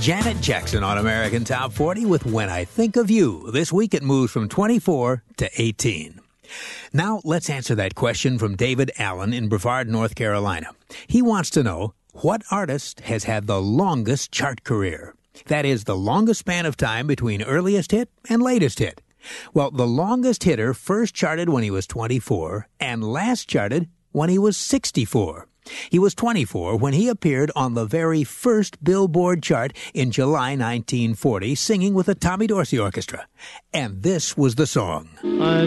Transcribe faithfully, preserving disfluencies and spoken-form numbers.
Janet Jackson on American Top forty with When I Think of You. This week it moves from twenty-four to eighteen. Now let's answer that question from David Allen in Brevard, North Carolina. He wants to know, what artist has had the longest chart career? That is, the longest span of time between earliest hit and latest hit. Well, the longest hitter first charted when he was twenty-four and last charted when he was sixty-four. He was twenty-four when he appeared on the very first Billboard chart in July nineteen forty, singing with the Tommy Dorsey Orchestra. And this was the song. I